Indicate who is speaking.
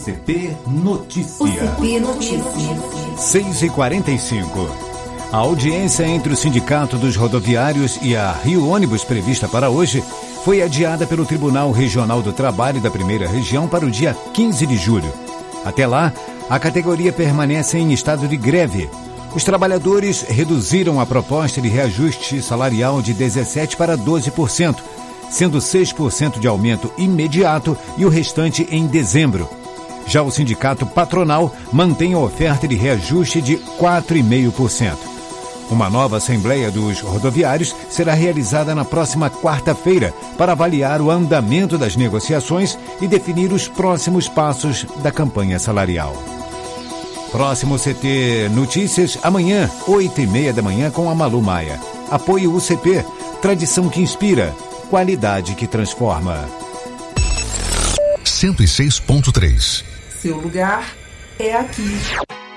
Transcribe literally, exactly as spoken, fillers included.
Speaker 1: C P Notícia.
Speaker 2: O C P Notícia.
Speaker 3: seis e quarenta e cinco. A audiência entre o Sindicato dos Rodoviários e a Rio Ônibus prevista para hoje foi adiada pelo Tribunal Regional do Trabalho da Primeira Região para o dia quinze de julho. Até lá, a categoria permanece em estado de greve. Os trabalhadores reduziram a proposta de reajuste salarial de dezessete por cento para doze por cento, sendo seis por cento de aumento imediato e o restante em dezembro. Já o sindicato patronal mantém a oferta de reajuste de quatro vírgula cinco por cento. Uma nova Assembleia dos Rodoviários será realizada na próxima quarta-feira para avaliar o andamento das negociações e definir os próximos passos da campanha salarial. Próximo C T Notícias, amanhã, oito e meia da manhã, com a Malu Maia. Apoio U C P, tradição que inspira, qualidade que transforma.
Speaker 4: cento e seis ponto três.
Speaker 2: Seu lugar é aqui.